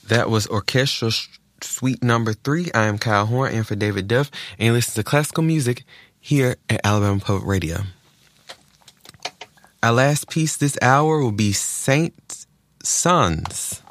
That was Orchestral Suite Number 3. I am Kyle Horn, and for David Duff, and you listen to classical music here at Alabama Public Radio. Our last piece this hour will be Saint Sons.